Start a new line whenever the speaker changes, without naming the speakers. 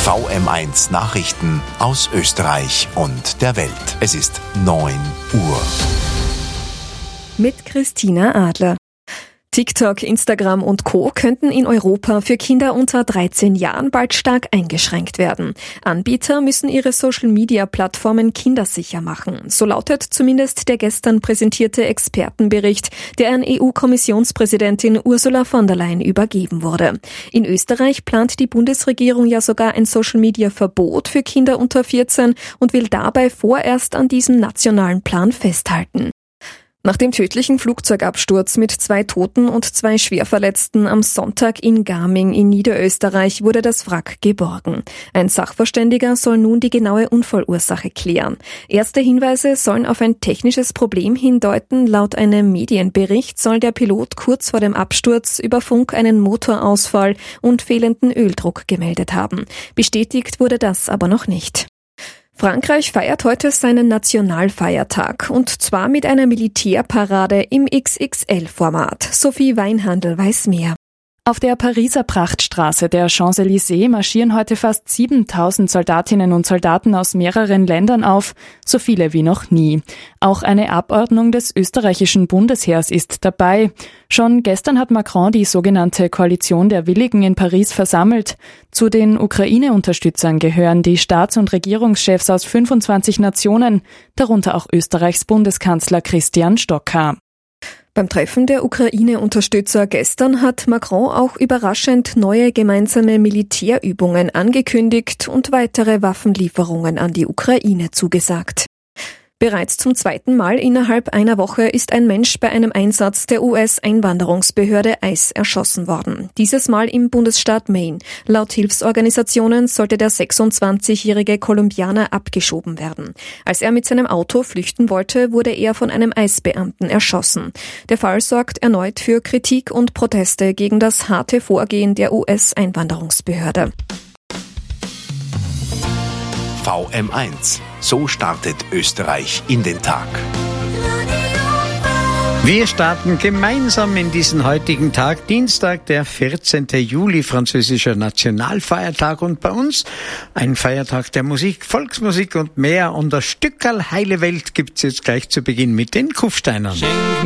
VM1 Nachrichten aus Österreich und der Welt. Es ist 9 Uhr.
Mit Christina Adler. TikTok, Instagram und Co. könnten in Europa für Kinder unter 13 Jahren bald stark eingeschränkt werden. Anbieter müssen ihre Social-Media-Plattformen kindersicher machen. So lautet zumindest der gestern präsentierte Expertenbericht, der an EU-Kommissionspräsidentin Ursula von der Leyen übergeben wurde. In Österreich plant die Bundesregierung ja sogar ein Social-Media-Verbot für Kinder unter 14 und will dabei vorerst an diesem nationalen Plan festhalten. Nach dem tödlichen Flugzeugabsturz mit 2 Toten und 2 Schwerverletzten am Sonntag in Gaming in Niederösterreich wurde das Wrack geborgen. Ein Sachverständiger soll nun die genaue Unfallursache klären. Erste Hinweise sollen auf ein technisches Problem hindeuten. Laut einem Medienbericht soll der Pilot kurz vor dem Absturz über Funk einen Motorausfall und fehlenden Öldruck gemeldet haben. Bestätigt wurde das aber noch nicht. Frankreich feiert heute seinen Nationalfeiertag und zwar mit einer Militärparade im XXL-Format. Sophie Weinhandel weiß mehr.
Auf der Pariser Prachtstraße der Champs-Élysées marschieren heute fast 7.000 Soldatinnen und Soldaten aus mehreren Ländern auf, so viele wie noch nie. Auch eine Abordnung des österreichischen Bundesheers ist dabei. Schon gestern hat Macron die sogenannte Koalition der Willigen in Paris versammelt. Zu den Ukraine-Unterstützern gehören die Staats- und Regierungschefs aus 25 Nationen, darunter auch Österreichs Bundeskanzler Christian Stocker.
Beim Treffen der Ukraine-Unterstützer gestern hat Macron auch überraschend neue gemeinsame Militärübungen angekündigt und weitere Waffenlieferungen an die Ukraine zugesagt. Bereits zum 2. Mal innerhalb einer Woche ist ein Mensch bei einem Einsatz der US-Einwanderungsbehörde ICE erschossen worden. Dieses Mal im Bundesstaat Maine. Laut Hilfsorganisationen sollte der 26-jährige Kolumbianer abgeschoben werden. Als er mit seinem Auto flüchten wollte, wurde er von einem ICE-Beamten erschossen. Der Fall sorgt erneut für Kritik und Proteste gegen das harte Vorgehen der US-Einwanderungsbehörde.
VM1. So startet Österreich in den Tag.
Wir starten gemeinsam in diesen heutigen Tag, Dienstag, der 14. Juli, französischer Nationalfeiertag und bei uns ein Feiertag der Musik, Volksmusik und mehr. Und das Stückerl Heile Welt gibt's jetzt gleich zu Beginn mit den Kufsteinern.